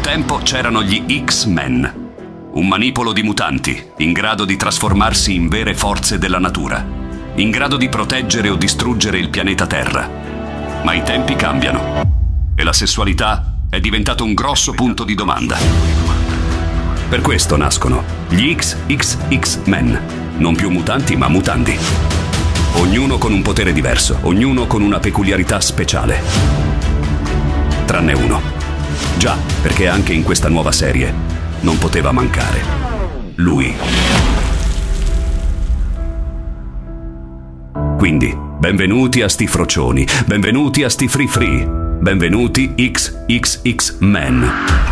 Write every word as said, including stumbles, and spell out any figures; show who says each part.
Speaker 1: tempo c'erano gli X-Men, un manipolo di mutanti in grado di trasformarsi in vere forze della natura, in grado di proteggere o distruggere il pianeta Terra. Ma i tempi cambiano e la sessualità è diventato un grosso punto di domanda. Per questo nascono gli X X X-Men, non più mutanti ma mutanti. Ognuno con un potere diverso, ognuno con una peculiarità speciale. Tranne uno. Già, perché anche in questa nuova serie non poteva mancare lui. Quindi, benvenuti a sti frocioni, benvenuti a sti free free, benvenuti X X X-Men.